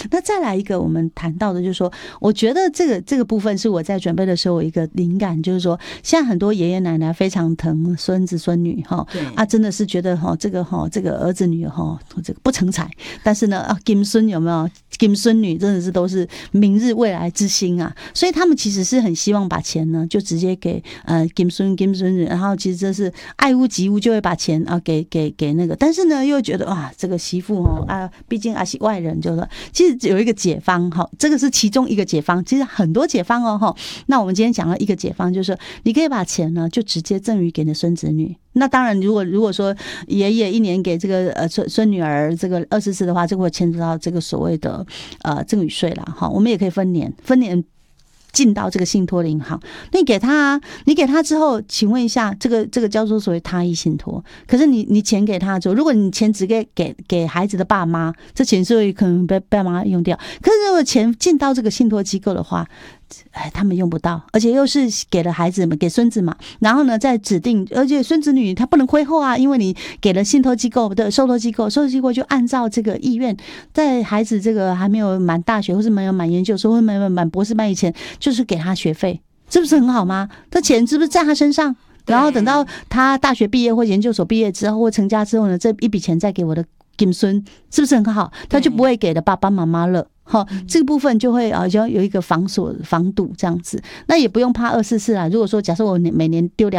那再来一个，我们谈到的就是说，我觉得这个部分是我在准备的时候有一个灵感，就是说，现在很多爷爷奶奶非常疼孙子孙女哈，真的是觉得这个儿子女这个不成才，但是呢金孙有没有？金孙女真的是都是明日未来之星啊，所以他们其实是很希望把钱呢就直接给金孙女，然后其实这是爱屋及乌，就会把钱给那个，但是呢又觉得哇这个媳妇毕竟是外人，就是说其实有一个解方这个是其中一个解方，其实很多解方那我们今天讲了一个解方，就是说你可以把钱呢就直接赠予给你的孙子女。那当然，如果说爷爷一年给这个孙女儿这个24的话，这个会牵扯到这个所谓的赠与税啦哈。我们也可以分年进到这个信托的银行，你给他之后，请问一下，这个叫做所谓他益信托。可是你钱给他之后，如果你钱只给孩子的爸妈，这钱是会可能被爸妈用掉。可是如果钱进到这个信托机构的话，他们用不到，而且又是给了孩子们，给孙子嘛，然后呢再指定，而且孙子女他不能挥霍啊，因为你给了信托机构的受托机构就按照这个意愿，在孩子这个还没有满大学，或是没有满研究所，或是没有满博士班以前，就是给他学费，是不是很好吗？这钱是不是在他身上？然后等到他大学毕业或研究所毕业之后或成家之后呢，这一笔钱再给我的金孙，是不是很好？他就不会给了爸爸妈妈了。这个部分就会就有一个防堵这样子，那也不用怕244啦。如果说假设我每年丢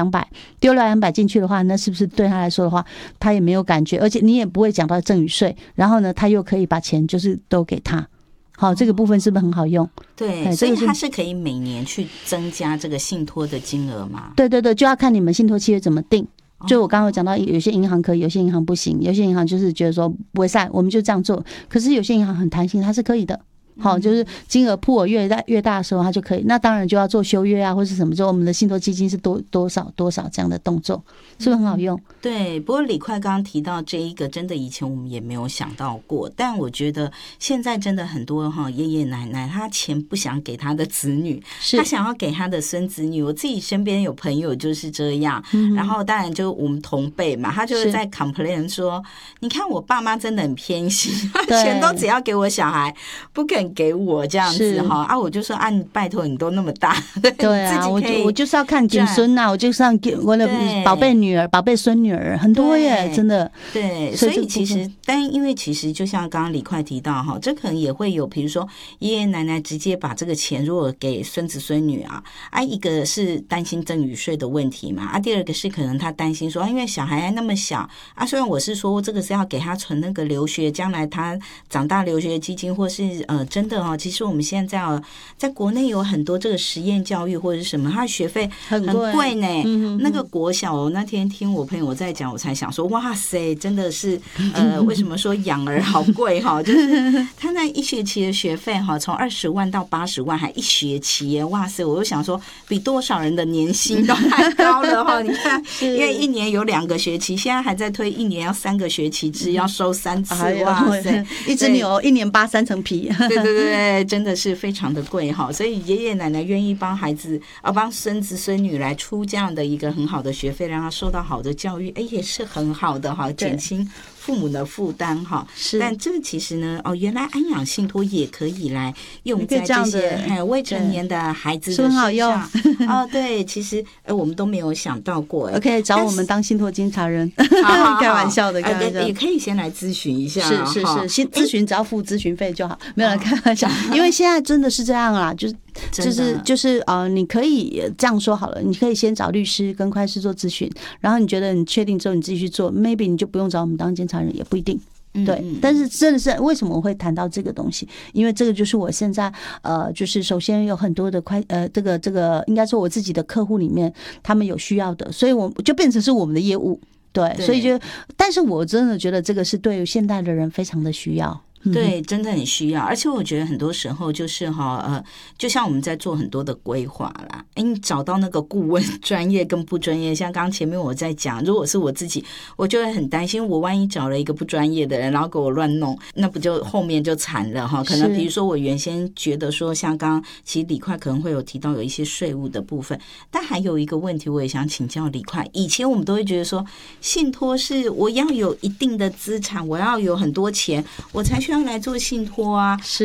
200进去的话，那是不是对他来说的话，他也没有感觉，而且你也不会讲到赠与税，然后呢，他又可以把钱就是都给他。好，这个部分是不是很好用？ 对，所以它是可以每年去增加这个信托的金额嘛？ 对，就要看你们信托契约怎么定。就我刚刚有讲到，有些银行可以，有些银行不行，有些银行就是觉得说不会散，我们就这样做。可是有些银行很弹性，它是可以的。好，就是金额铺额越大的时候，它就可以。那当然就要做修约啊，或是什么，就我们的信托基金是多少这样的动作，是不是很好用？ 对。不过李快刚刚提到这一个，真的以前我们也没有想到过，但我觉得现在真的很多爷爷奶奶，他钱不想给他的子女，他想要给他的孙子女。我自己身边有朋友就是这样，然后当然就我们同辈嘛，他就是在 complain 说，你看我爸妈真的很偏心，钱都只要给我小孩，不肯给我这样子我就说你拜托你都那么大， 对啊，我就是要看金孙啊，我就是要给我的宝贝女儿、宝贝孙女儿，很多耶，真的。 对，所以其实，但因为其实就像刚刚李快提到这可能也会有，比如说爷爷奶奶直接把这个钱如果给孙子孙女一个是担心赠与税的问题嘛，第二个是可能他担心说，因为小孩还那么小虽然我是说这个是要给他存那个留学，将来他长大留学基金，或是真的其实我们现在在国内有很多这个实验教育或者是什么，他的学费很贵呢。那个国小那天听我朋友在讲，我才想说哇塞，真的是为什么说养儿好贵就是他那一学期的学费从20万到80万，还一学期耶，哇塞！我就想说比多少人的年薪都还高了你看，因为一年有2个学期，现在还在推1年要3个学期制，要收3次，哇塞！ 一只牛1年扒3层皮， 对，真的是非常的贵所以爷爷奶奶愿意帮孩子帮孙子孙女来出这样的一个很好的学费，让他受到好的教育，也是很好的减轻父母的负担但这个其实呢原来安养信托也可以来用在这些未成年的孩子的身上，是很好用对，其实我们都没有想到过 OK 找我们当信托监察人开玩笑的， 也可以先来咨询一下， 是咨询只要付咨询费就好，没有人开玩笑因为现在真的是这样啦，就是你可以这样说好了，你可以先找律师跟会计师做咨询，然后你觉得你确定之后你自己去做 maybe 你就不用找我们当监察人，也不一定。对，但是真的是为什么我会谈到这个东西？因为这个就是我现在就是首先有很多的这个应该说我自己的客户里面他们有需要的，所以我就变成是我们的业务。对，所以但是我真的觉得这个是对现代的人非常的需要。 对，真的很需要，而且我觉得很多时候就是就像我们在做很多的规划啦，你找到那个顾问专业跟不专业，像刚刚前面我在讲，如果是我自己，我就会很担心，我万一找了一个不专业的人，然后给我乱弄，那不就后面就惨了可能比如说我原先觉得说，像刚刚其实李快可能会有提到有一些税务的部分，但还有一个问题我也想请教李快，以前我们都会觉得说，信托是我要有一定的资产，我要有很多钱，我才需要来做信托是